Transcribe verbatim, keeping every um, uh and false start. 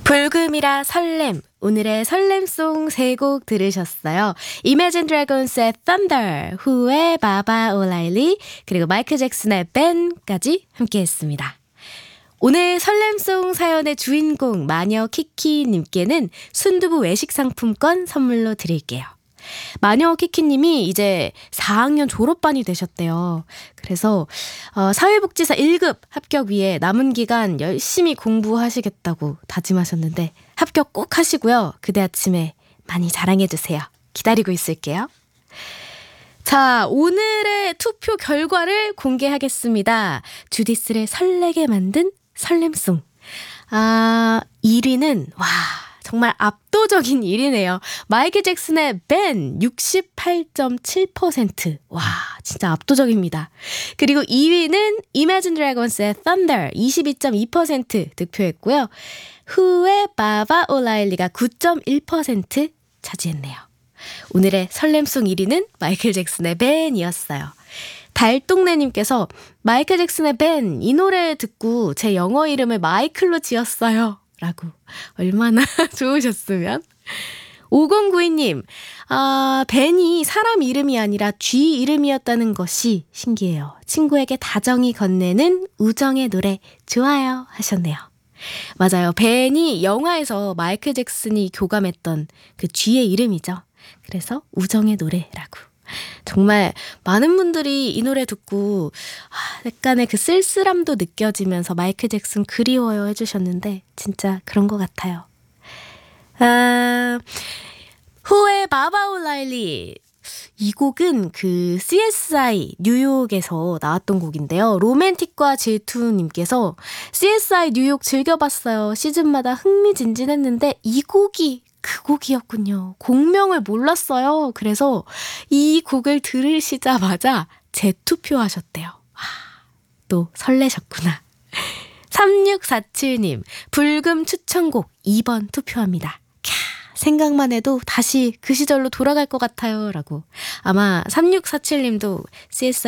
불금이라 설렘, 오늘의 설렘송 세 곡 들으셨어요. Imagine Dragons의 Thunder, 후의 바바 오라일리, 그리고 마이클 잭슨의 Ben까지 함께했습니다. 오늘 설렘송 사연의 주인공 마녀 키키님께는 순두부 외식 상품권 선물로 드릴게요. 마녀 키키님이 이제 사 학년 졸업반이 되셨대요. 그래서 어, 사회복지사 일 급 합격 위해 남은 기간 열심히 공부하시겠다고 다짐하셨는데 합격 꼭 하시고요. 그대 아침에 많이 자랑해주세요. 기다리고 있을게요. 자, 오늘의 투표 결과를 공개하겠습니다. 주디스를 설레게 만든 설렘송. 아, 일 위는 와 정말 압도적인 일 위네요. 마이클 잭슨의 Ben 육십팔 점 칠 퍼센트. 와, 진짜 압도적입니다. 그리고 이 위는 Imagine Dragons의 Thunder 이십이 점 이 퍼센트 득표했고요. 후의 바바 오라일리가 구 점 일 퍼센트 차지했네요. 오늘의 설렘송 일 위는 마이클 잭슨의 Ben이었어요. 달동네님께서 마이클 잭슨의 Ben 이 노래 듣고 제 영어 이름을 마이클로 지었어요. 라고. 얼마나 좋으셨으면. 오공구이 님, 아, 벤이 사람 이름이 아니라 쥐 이름이었다는 것이 신기해요. 친구에게 다정히 건네는 우정의 노래 좋아요 하셨네요. 맞아요. 벤이 영화에서 마이클 잭슨이 교감했던 그 쥐의 이름이죠. 그래서 우정의 노래라고. 정말 많은 분들이 이 노래 듣고 아, 약간의 그 쓸쓸함도 느껴지면서 마이클 잭슨 그리워요 해주셨는데 진짜 그런 것 같아요. 아, 후의 바바 오라일리 이 곡은 그 씨에스아이 뉴욕에서 나왔던 곡인데요. 로맨틱과 질투님께서 씨에스아이 뉴욕 즐겨봤어요. 시즌마다 흥미진진했는데 이 곡이 그 곡이었군요. 곡명을 몰랐어요. 그래서 이 곡을 들으시자마자 재투표하셨대요. 와, 또 설레셨구나. 삼육사칠 님, 불금 추천곡 이 번 투표합니다. 캬, 생각만 해도 다시 그 시절로 돌아갈 것 같아요. 라고. 아마 삼육사칠 님도 씨에스아이